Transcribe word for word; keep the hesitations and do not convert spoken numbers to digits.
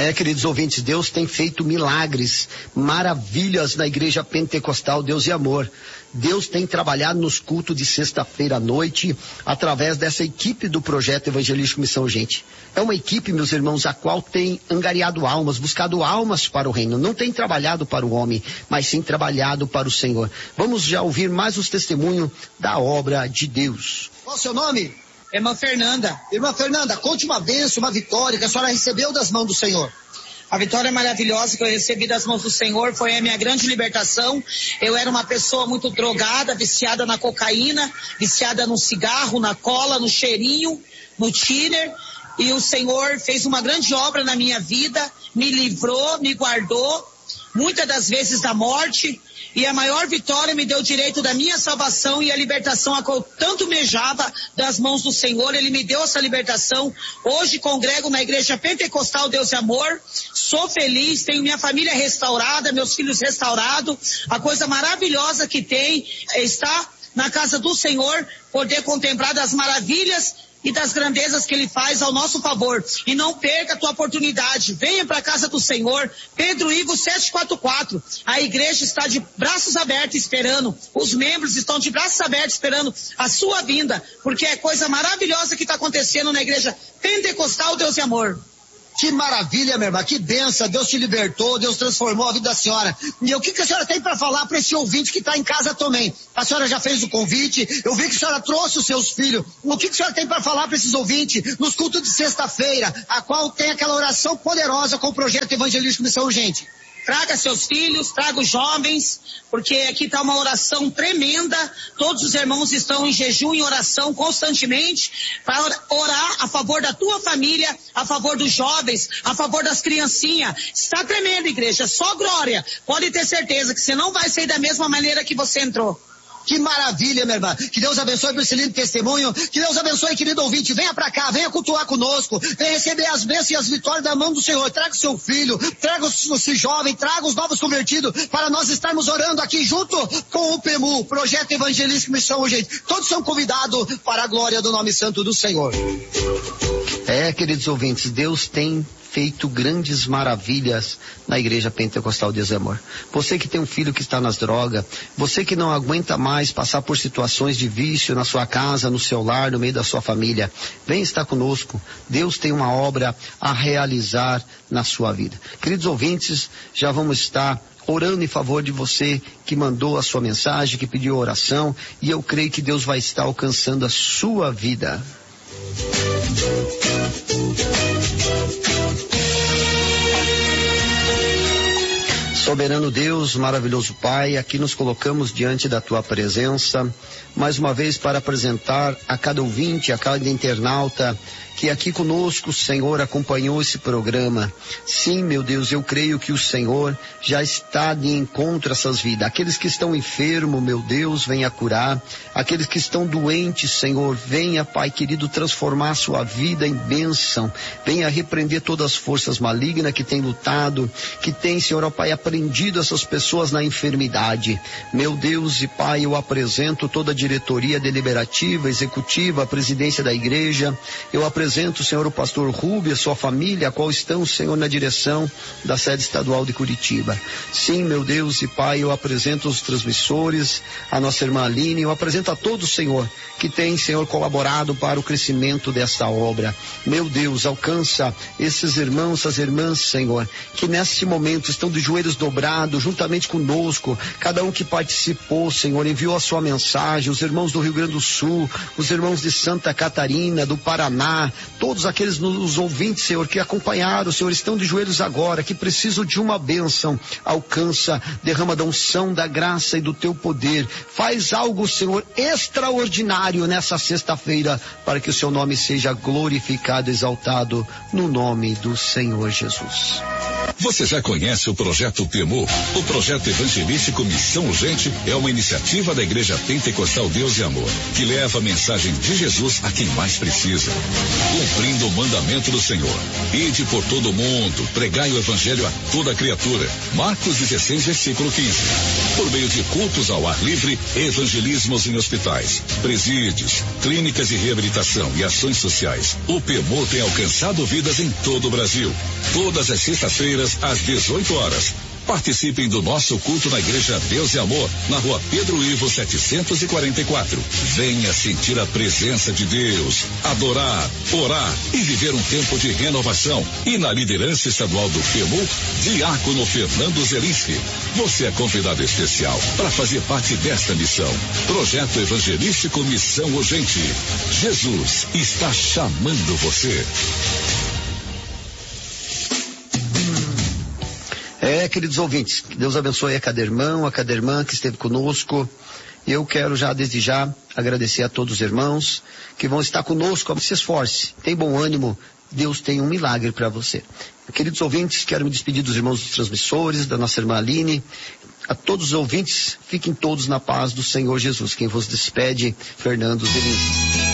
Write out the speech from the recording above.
É, queridos ouvintes, Deus tem feito milagres, maravilhas na Igreja Pentecostal Deus e Amor. Deus tem trabalhado nos cultos de sexta-feira à noite, através dessa equipe do Projeto Evangelístico Missão Urgente. É uma equipe, meus irmãos, a qual tem angariado almas, buscado almas para o reino. Não tem trabalhado para o homem, mas sim trabalhado para o Senhor. Vamos já ouvir mais os testemunhos da obra de Deus. Qual o seu nome? Irmã Fernanda. Irmã Fernanda, conte uma bênção, uma vitória que a senhora recebeu das mãos do Senhor. A vitória maravilhosa que eu recebi das mãos do Senhor foi a minha grande libertação. Eu era uma pessoa muito drogada, viciada na cocaína, viciada no cigarro, na cola, no cheirinho, no tiner. E o Senhor fez uma grande obra na minha vida, me livrou, me guardou, muitas das vezes da morte. E a maior vitória me deu o direito da minha salvação e a libertação a qual eu tanto mejava das mãos do Senhor. Ele me deu essa libertação. Hoje congrego na Igreja Pentecostal Deus e Amor. Sou feliz, tenho minha família restaurada, meus filhos restaurados. A coisa maravilhosa que tem é estar na casa do Senhor, poder contemplar das maravilhas e das grandezas que Ele faz ao nosso favor. E não perca a tua oportunidade. Venha para a casa do Senhor. Pedro Ivo sete quatro quatro. A igreja está de braços abertos esperando. Os membros estão de braços abertos esperando a sua vinda. Porque é coisa maravilhosa que está acontecendo na Igreja Pentecostal Deus e Amor. Que maravilha, minha irmã, que benção, Deus te libertou, Deus transformou a vida da senhora. E o que, que a senhora tem para falar para esse ouvinte que está em casa também? A senhora já fez o convite, eu vi que a senhora trouxe os seus filhos. O que, que a senhora tem para falar para esses ouvintes nos cultos de sexta-feira, a qual tem aquela oração poderosa com o Projeto Evangelístico Missão Urgente? Traga seus filhos, traga os jovens, porque aqui está uma oração tremenda. Todos os irmãos estão em jejum e oração constantemente para orar a favor da tua família, a favor dos jovens, a favor das criancinhas. Está tremendo, igreja, só glória. Pode ter certeza que você não vai sair da mesma maneira que você entrou. Que maravilha, minha irmã. Que Deus abençoe por esse lindo testemunho. Que Deus abençoe, querido ouvinte. Venha pra cá, venha cultuar conosco. Venha receber as bênçãos e as vitórias da mão do Senhor. Traga o seu filho, traga esse jovem, traga os novos convertidos para nós estarmos orando aqui junto com o P E M U, Projeto Evangelístico Missão Urgente. Todos são convidados para a glória do nome santo do Senhor. É, queridos ouvintes, Deus tem feito grandes maravilhas na Igreja Pentecostal Deus e Amor. Você que tem um filho que está nas drogas, você que não aguenta mais passar por situações de vício na sua casa, no seu lar, no meio da sua família, vem estar conosco. Deus tem uma obra a realizar na sua vida. Queridos ouvintes, já vamos estar orando em favor de você que mandou a sua mensagem, que pediu oração, e eu creio que Deus vai estar alcançando a sua vida. Soberano Deus, maravilhoso Pai, aqui nos colocamos diante da Tua presença, mais uma vez para apresentar a cada ouvinte, a cada internauta, que aqui conosco o Senhor acompanhou esse programa. Sim, meu Deus, eu creio que o Senhor já está de encontro a essas vidas. Aqueles que estão enfermos, meu Deus, venha curar. Aqueles que estão doentes, Senhor, venha, Pai querido, transformar a sua vida em bênção. Venha repreender todas as forças malignas que têm lutado, que têm, Senhor, ó Pai, aprendido essas pessoas na enfermidade. Meu Deus e Pai, eu apresento toda a diretoria deliberativa, executiva, a presidência da igreja. Eu apresento Apresento, Senhor, o pastor Rubio, a sua família, a qual estão, Senhor, na direção da sede estadual de Curitiba. Sim, meu Deus e Pai, eu apresento os transmissores, a nossa irmã Aline, eu apresento a todos, Senhor, que tem, Senhor, colaborado para o crescimento desta obra. Meu Deus, alcança esses irmãos, essas irmãs, Senhor, que nesse momento estão de joelhos dobrados, juntamente conosco, cada um que participou, Senhor, enviou a sua mensagem, os irmãos do Rio Grande do Sul, os irmãos de Santa Catarina, do Paraná, todos aqueles nos ouvintes, Senhor, que acompanharam, Senhor, estão de joelhos agora, que precisam de uma bênção. Alcança, derrama da unção, da graça e do teu poder. Faz algo, Senhor, extraordinário nessa sexta-feira, para que o seu nome seja glorificado, exaltado, no nome do Senhor Jesus. Você já conhece o projeto P M U? O projeto evangelístico Missão Urgente é uma iniciativa da Igreja Pentecostal Deus e Amor, que leva a mensagem de Jesus a quem mais precisa. Cumprindo o mandamento do Senhor. Ide por todo o mundo, pregai o evangelho a toda criatura. Marcos dezesseis, versículo quinze. Por meio de cultos ao ar livre, evangelismos em hospitais, presídios, clínicas de reabilitação e ações sociais, o P M U tem alcançado vidas em todo o Brasil. Todas as sextas-feiras, às dezoito horas. Participem do nosso culto na Igreja Deus e Amor, na rua Pedro Ivo setecentos e quarenta e quatro. Venha sentir a presença de Deus, adorar, orar e viver um tempo de renovação. E na liderança estadual do P M U, Diácono Fernando Zelinski. Você é convidado especial para fazer parte desta missão. Projeto Evangelístico Missão Urgente. Jesus está chamando você. É, queridos ouvintes, que Deus abençoe a cada irmão, a cada irmã que esteve conosco. E eu quero já, desde já, agradecer a todos os irmãos que vão estar conosco. Se esforce, tem bom ânimo, Deus tem um milagre para você. Queridos ouvintes, quero me despedir dos irmãos dos transmissores, da nossa irmã Aline. A todos os ouvintes, fiquem todos na paz do Senhor Jesus. Quem vos despede, Fernando Zelinski.